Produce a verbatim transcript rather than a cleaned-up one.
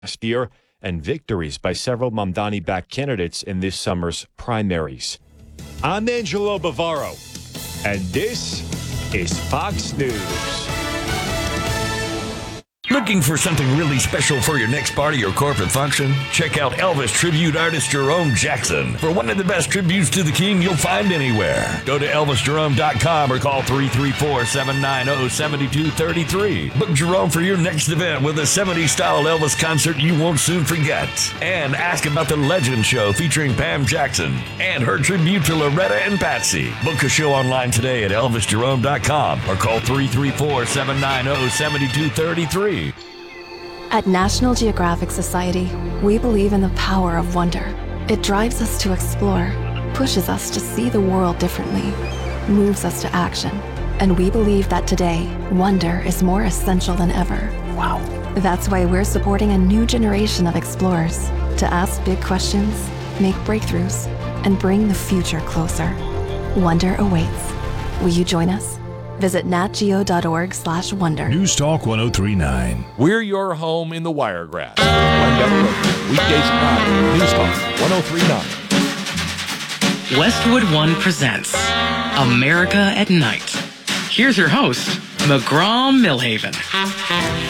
last year and victories by several Mamdani-backed candidates in this summer's primaries. I'm Angelo Bavaro, and this is Fox News. Looking for something really special for your next party or corporate function? Check out Elvis tribute artist Jerome Jackson for one of the best tributes to the king you'll find anywhere. Go to elvis jerome dot com or call three three four, seven nine zero, seven two three three. Book Jerome for your next event with a seventies-style Elvis concert you won't soon forget. And ask about the Legend Show featuring Pam Jackson and her tribute to Loretta and Patsy. Book a show online today at elvis jerome dot com or call three three four, seven nine zero, seven two three three. At National Geographic Society, we believe in the power of wonder. It drives us to explore, pushes us to see the world differently, moves us to action. And we believe that today, wonder is more essential than ever. Wow. That's why we're supporting a new generation of explorers to ask big questions, make breakthroughs, and bring the future closer. Wonder awaits. Will you join us? Visit natgeo.org slash wonder. News Talk one oh three point nine. We're your home in the Wiregrass. Wendover Road, weekdays at nine. News Talk one oh three point nine. Westwood One presents America at Night. Here's your host, McGraw Millhaven.